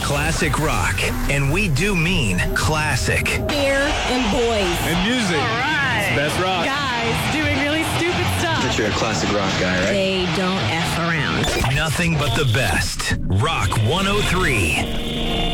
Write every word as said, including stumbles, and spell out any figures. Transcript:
Classic rock. And we do mean classic. Beer and boys. And music. All right. It's best rock. Guys doing really stupid stuff. But you're a classic rock guy, right? They don't F around. Nothing but the best. Rock one oh three.